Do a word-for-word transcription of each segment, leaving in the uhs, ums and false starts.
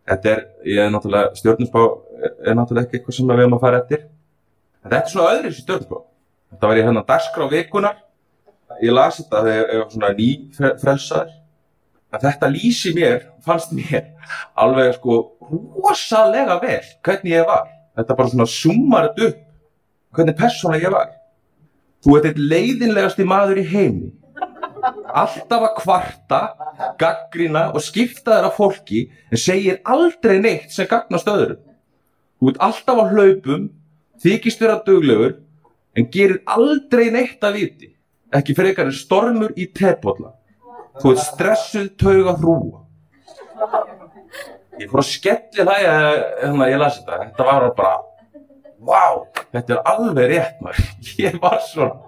Þetta er, ég er náttúrulega, stjörnuspá er náttúrulega ekki eitthvað sem við erum að fara eftir. En þetta er svona öðruvísi stjörnuspá. Þetta var ég hérna dagskrá vikunar. Ég las þetta þegar ég var svona nýfrelsaður. En þetta lýsi mér, fannst mér, alveg sko rosalega vel hvernig ég var. Þetta bara svona súmmar þetta upp hvernig persóna ég var. Þú ert einn leiðinlegasti maður í heimi. Alltaf að kvarta, gagnrýna og skipta þér af fólki en segir aldrei neitt sem gagnast öðrum. Þú ert alltaf á hlaupum, þykist vera duglegur en gerir aldrei neitt að viti. Ekki frekar en stormur í tebolla. Þú ert stressuð tauga hrúa. Ég fór að skelli hlæja þegar ég las þetta. Þetta var bara, vá, þetta er alveg rétt maður. Ég var svona.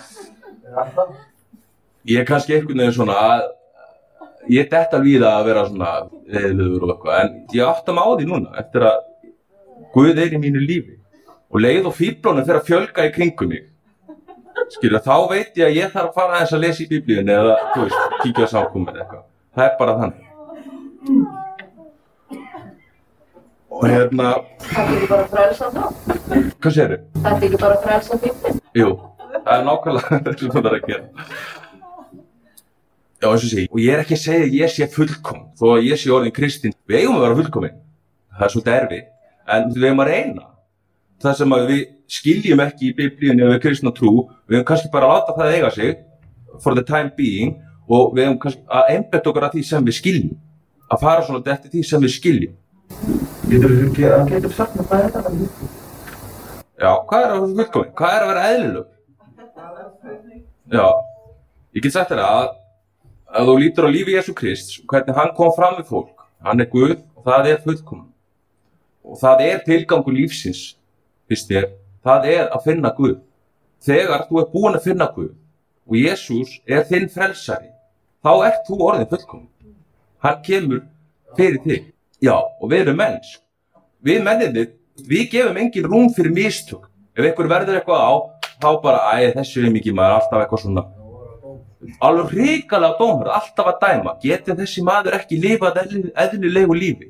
Ég er kannski einhvern veginn svona að ég dett alveg í það að vera svona leiðilegur og eitthvað, en ég átta mig á því núna eftir að Guð er í mínu lífi og leið og fíflónum fer að fjölga í kringum mig. Skilja, þá veit ég að ég þarf að fara aðeins að lesa í Biblíunni eða, þú veist, kíkja á samkomur eitthvað. Það er bara þannig. Og hérna... Þetta er ekki bara frelsa þá? Hvað segirðu? Þetta er ekki bara frelsa fíflin? Jú, það er nákvæmlega þetta sem það er að gera. Já, eins og sé, og ég er ekki að segja að ég sé fullkomin, þó að ég sé orðin kristinn. Við eigum að vera fullkomin. Það er svolítið erfitt, en við eigum að reyna. Það sem að við skiljum ekki í Biblíunni og við kristna trú, við eigum kannski bara að láta það eiga sig, for the time being, og við eigum kannski að einbetta okkur að því sem við skiljum. Að fara svona eftir því sem við skiljum. Getur þú ekki að... Getur þú sagt mér hvað er þetta? Já, hvað er að vera fullkomin? Hvað er að vera eðlileg? Já, ég get sagt þér að að þú lítur á lífi Jesú Krists og hvernig hann kom fram við fólk. Hann er Guð og það er fullkomin. Og það er tilgangur lífsins, fyrst þér. Það er að finna Guð. Þegar þú ert búin að finna Guð og Jesús er þinn frelsari, þá ert þú orðin fullkomin. Hann kemur fyrir þig. Já, og við erum mennsk. Við menninir, við gefum engin rúm fyrir mistök. Ef einhver verður eitthvað á, þá bara, æ, þessu er mikið maður, alltaf eitthvað svona. Alveg hrikalega dómur, alltaf að dæma. Geti þessi maður ekki lifað eðlilegu lífi?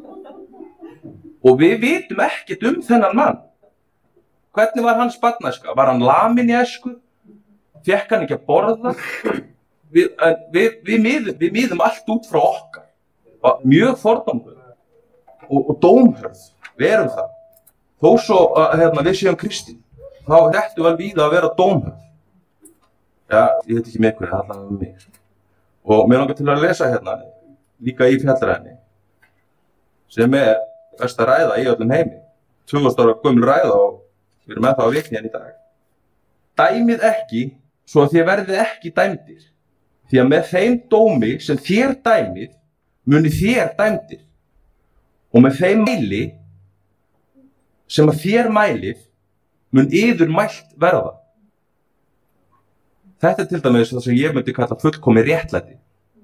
Og við vitum ekkert um þennan mann. Hvernig var hans barnæska? Var hann laminn í æsku? Fékk hann ekki að borða? Við, við, við, miðum, við miðum allt út frá okkar. Mjög fordómur og, og dómhörð. Við erum það. Þó svo að hérna, við séum kristin, þá ættum við víða að vera dómhörð. Já, ég veit ekki með hverju, það er allavega með mig. Og mér langar til að lesa hérna, líka í fjallræðinni, sem er besta ræða í öllum heimi. tvöþúsund ára gömul ræða og við erum með það á vikni hérna í dag. Dæmið ekki, svo að þér verðið ekki dæmdir. Því að með þeim dómi sem þér dæmið, muni þér dæmdir. Og með þeim mæli, sem að þér mælið, mun yður mælt verða. Þetta er til dæmis það sem ég myndi kalla fullkomið réttlæti.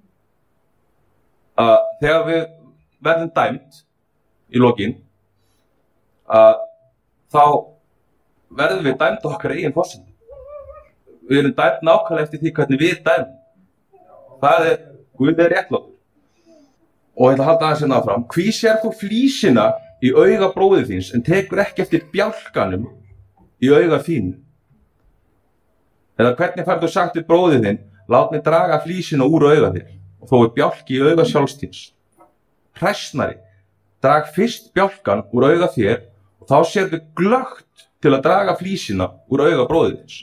Að þegar við verðum dæmt í lokin, að þá verðum við dæmt okkar eigin forsendum. Við erum dæmt nákvæmlega eftir því hvernig við dæmum. Það er, Guð er réttlátur. Og ég ætla að halda aðeins hérna áfram. Hví sér þú flísina í auga bróðir þíns en tekur ekki eftir bjálkanum í auga þínu? Eða hvernig færðu sagt við bróðir þinn, lát mig draga flísina úr auga þér og þó er bjálki í auga sjálfstíns. Hræsnari, drag fyrst bjálkan úr auga þér og þá sérðu glöggt til að draga flísina úr auga bróðir þins.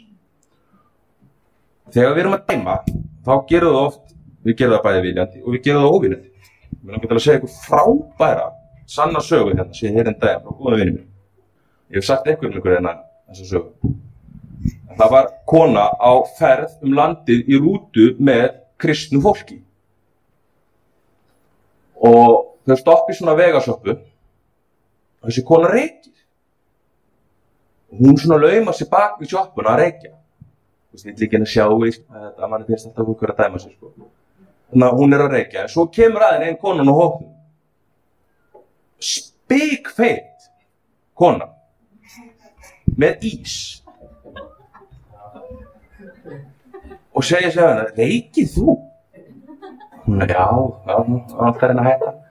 Þegar við erum að dæma, þá gerum við oft, við gerum það bæði viljandi og við gerum það óviljandi. Mér langar til að segja eitthvað frábæra, sanna sögu hérna, sem ég heyrði en daginn frá góða vinni mér. Ég hef sagt einhvern ykkur hérna þessa sögu. Það var kona á ferð um landið í rútu með kristnu fólki. Og þau stoppi svona vegasöppu og þessi kona reykir. Og hún svona laumar sér bak við sjoppuna að reykja. Þú veist, ég vil ekki henni sjá að manni finnst alltaf fólk vera að dæma sig, sko. Þannig að hún er að reykja. En svo kemur aðeins einn konan og hóknum. Spikfeit kona. Með ís. Og segja sér henni, reykir þú? Hún er, já, já, hún er alltaf að reyna að hætta.